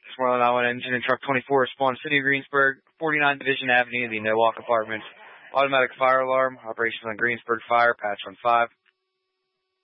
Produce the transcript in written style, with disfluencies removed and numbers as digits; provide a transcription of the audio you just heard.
Smarland Island Engine and Truck 24, Spawn City of Greensburg, 49 Division Avenue, the No Walk Apartments. Automatic fire alarm, operations on Greensburg Fire, patch on 5.